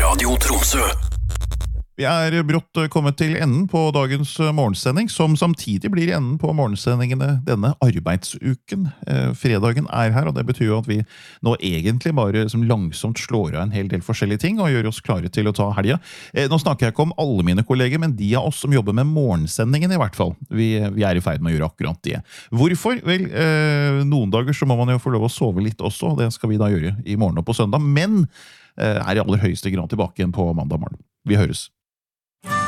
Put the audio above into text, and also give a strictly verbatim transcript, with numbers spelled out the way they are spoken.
Radio Tromsø. Vi er brått kommet til enden på dagens morgensending, som samtidig blir enden på morgensendingene denne arbeidsuken. Eh, fredagen er her, og det betyr jo at vi nå egentlig bare som langsomt slår av en hel del forskjellige ting, og gjør oss klare til å ta helga. Eh, nå snakker jeg ikke om alle mine kolleger, men de av oss som jobber med morgensendingen i hvert fall. Vi, vi er i ferd med å gjøre akkurat det. Hvorfor? Vel, eh, noen dager så må man jo få lov å sove litt også, og det skal vi da gjøre i morgen og på søndag, men eh, er i aller høyeste grad tilbake igjen på mandag morgen. Vi høres.